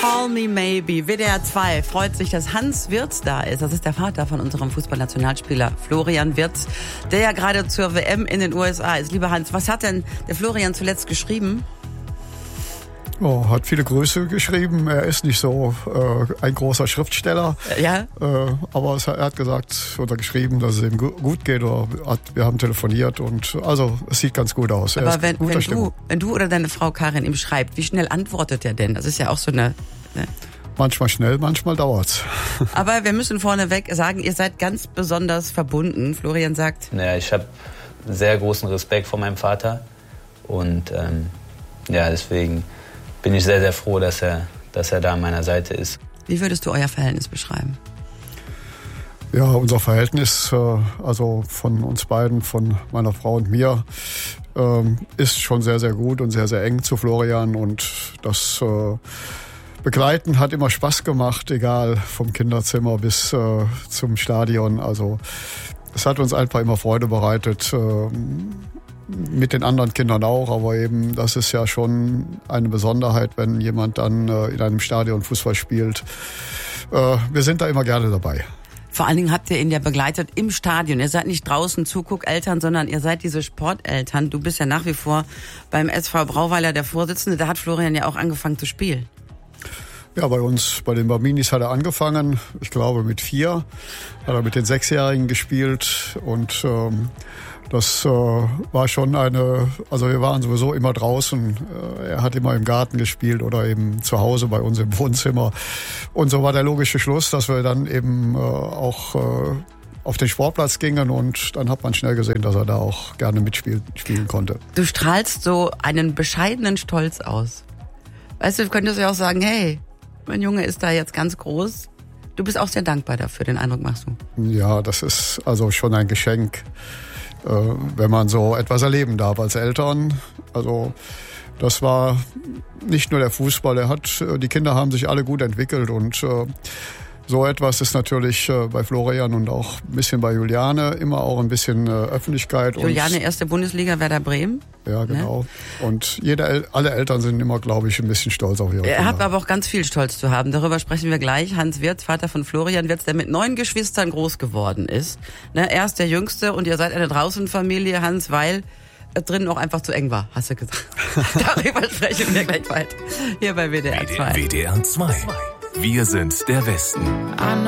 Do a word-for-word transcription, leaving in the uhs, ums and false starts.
Call Me Maybe. W D R zwei freut sich, dass Hans Wirtz da ist. Das ist der Vater von unserem Fußballnationalspieler Florian Wirtz, der ja gerade zur W M in den U S A ist. Lieber Hans, was hat denn der Florian zuletzt geschrieben? Oh, hat viele Grüße geschrieben. Er ist nicht so äh, ein großer Schriftsteller. Ja. Äh, aber es, er hat gesagt oder geschrieben, dass es ihm gut geht. Oder hat, wir haben telefoniert und also es sieht ganz gut aus. Aber wenn, wenn, du, wenn du oder deine Frau Karin ihm schreibt, wie schnell antwortet er denn? Das ist ja auch so eine... Ne? Manchmal schnell, manchmal dauert's. Aber wir müssen vorneweg sagen, ihr seid ganz besonders verbunden. Florian sagt... Ja, ich habe sehr großen Respekt vor meinem Vater. Und ähm, ja, deswegen... bin ich sehr, sehr froh, dass er, dass er da an meiner Seite ist. Wie würdest du euer Verhältnis beschreiben? Ja, unser Verhältnis, äh, also von uns beiden, von meiner Frau und mir, ähm, ist schon sehr, sehr gut und sehr, sehr eng zu Florian. Und das äh, Begleiten hat immer Spaß gemacht, egal vom Kinderzimmer bis äh, zum Stadion. Also es hat uns einfach immer Freude bereitet, äh, mit den anderen Kindern auch, aber eben das ist ja schon eine Besonderheit, wenn jemand dann äh, in einem Stadion Fußball spielt. Äh, wir sind da immer gerne dabei. Vor allen Dingen habt ihr ihn ja begleitet im Stadion. Ihr seid nicht draußen Zuguckeltern, sondern ihr seid diese Sporteltern. Du bist ja nach wie vor beim S V Brauweiler der Vorsitzende. Da hat Florian ja auch angefangen zu spielen. Ja, bei uns, bei den Barbinis hat er angefangen. Ich glaube mit vier hat er mit den Sechsjährigen gespielt und ähm, das äh, war schon eine, also wir waren sowieso immer draußen. Äh, er hat immer im Garten gespielt oder eben zu Hause bei uns im Wohnzimmer. Und so war der logische Schluss, dass wir dann eben äh, auch äh, auf den Sportplatz gingen und dann hat man schnell gesehen, dass er da auch gerne mitspielen spielen konnte. Du strahlst so einen bescheidenen Stolz aus. Weißt du, du könntest ja auch sagen, hey, mein Junge ist da jetzt ganz groß. Du bist auch sehr dankbar dafür, den Eindruck machst du. Ja, das ist also schon ein Geschenk, wenn man so etwas erleben darf als Eltern. Also das war nicht nur der Fußball, er hat, die Kinder haben sich alle gut entwickelt und äh, so etwas ist natürlich äh, bei Florian und auch ein bisschen bei Juliane immer auch ein bisschen äh, Öffentlichkeit. Juliane, erste Bundesliga, Werder Bremen. Ja, genau. Ne? Und jede, alle Eltern sind immer, glaube ich, ein bisschen stolz auf ihre Kinder. Er hat aber auch ganz viel Stolz zu haben. Darüber sprechen wir gleich. Hans Wirtz, Vater von Florian Wirtz, der mit neun Geschwistern groß geworden ist. Ne? Er ist der Jüngste und ihr seid eine Draußenfamilie, Hans, weil es drinnen auch einfach zu eng war, hast du gesagt. Darüber sprechen wir gleich weiter. Hier bei W D R zwei. W D R zwei. Wir sind der Westen.